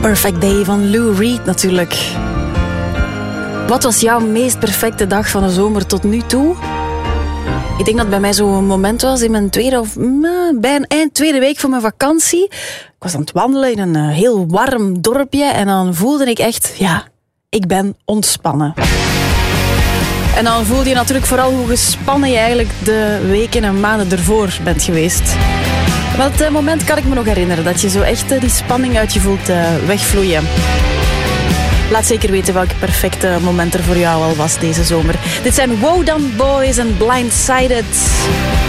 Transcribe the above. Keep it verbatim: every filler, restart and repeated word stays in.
Perfect Day van Lou Reed natuurlijk. Wat was jouw meest perfecte dag van de zomer tot nu toe? Ik denk dat het bij mij zo'n moment was in mijn tweede of bij een eind tweede week van mijn vakantie. Ik was aan het wandelen in een heel warm dorpje en dan voelde ik echt, ja, ik ben ontspannen. En dan voelde je natuurlijk vooral hoe gespannen je eigenlijk de weken en maanden ervoor bent geweest. Maar dat moment kan ik me nog herinneren, dat je zo echt die spanning uit je voelt uh, wegvloeien. Laat zeker weten welk perfecte moment er voor jou al was deze zomer. Dit zijn Wodan Boys en Blindsided.